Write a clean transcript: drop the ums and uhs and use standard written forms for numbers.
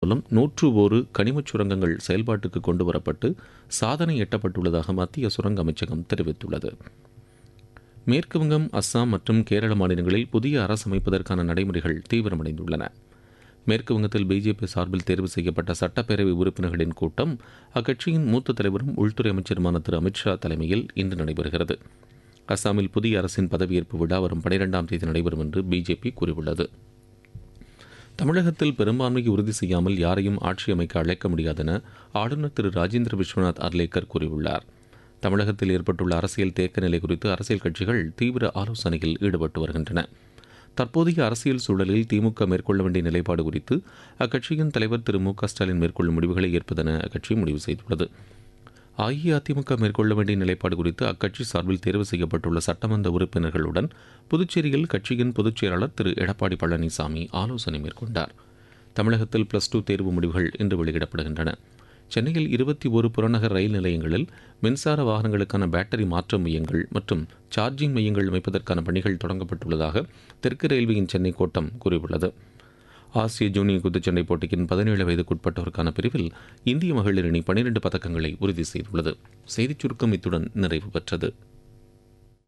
மூலம் 101 கனிமச் சுரங்கங்கள் செயல்பாட்டுக்கு கொண்டுவரப்பட்டு சாதனை எட்டப்பட்டுள்ளதாக மத்திய சுரங்க அமைச்சகம் தெரிவித்துள்ளது. மேற்குவங்கம், அஸ்ஸாம் மற்றும் கேரள மாநிலங்களில் புதிய அரசு அமைப்பதற்கான நடைமுறைகள் தீவிரமடைந்துள்ளன. மேற்குவங்கத்தில் பிஜேபி சார்பில் தேர்வு செய்யப்பட்ட சட்டப்பேரவை உறுப்பினர்களின் கூட்டம் அக்கட்சியின் மூத்த தலைவரும் உள்துறை அமைச்சருமான திரு அமித்ஷா தலைமையில் இன்று நடைபெறுகிறது. அஸ்ஸாமில் புதிய அரசின் பதவியேற்பு விழா வரும் 12ஆம் தேதி நடைபெறும் என்று பிஜேபி கூறியுள்ளது. தமிழகத்தில் பெரும்பான்மையை உறுதி செய்யாமல் யாரையும் ஆட்சி அமைக்க அழைக்க முடியாதென ஆளுநர் திரு ராஜேந்திர விஸ்வநாத் அர்லேக்கர் கூறியுள்ளார். தமிழகத்தில் ஏற்பட்டுள்ள அரசியல் தேக்க நிலை குறித்து அரசியல் கட்சிகள் தீவிர ஆலோசனையில் ஈடுபட்டு வருகின்றன. தற்போதைய அரசியல் சூழலில் திமுக மேற்கொள்ள வேண்டிய நிலைப்பாடு குறித்து அக்கட்சியின் தலைவர் திரு மு க ஸ்டாலின் மேற்கொள்ளும் முடிவுகளை ஏற்பதென அக்கட்சி முடிவு செய்துள்ளது. அஇஅதிமுக மேற்கொள்ள வேண்டிய நிலைப்பாடு குறித்து அக்கட்சி சார்பில் தேர்வு செய்யப்பட்டுள்ள சட்டமன்ற உறுப்பினர்களுடன் புதுச்சேரியில் கட்சியின் பொதுச் செயலாளர் திரு எடப்பாடி பழனிசாமி ஆலோசனை மேற்கொண்டார். தமிழகத்தில் +2 தேர்வு முடிவுகள் இன்று வெளியிடப்படுகின்றன. சென்னையில் 21 புறநகர் ரயில் நிலையங்களில் மின்சார வாகனங்களுக்கான பேட்டரி மாற்ற மையங்கள் மற்றும் சார்ஜிங் மையங்கள் அமைப்பதற்கான பணிகள் தொடங்கப்பட்டுள்ளதாக தெற்கு ரயில்வேயின் சென்னை கோட்டம் கூறியுள்ளது. ஆசிய ஜூனியர் குத்துச்சண்டை போட்டியின் 17 வயதுக்குட்பட்டோருக்கான பிரிவில் இந்திய மகளிர் அணி 12 பதக்கங்களை உறுதி செய்துள்ளது. செய்திச் சுருக்கம் இத்துடன் நிறைவு பெற்றது.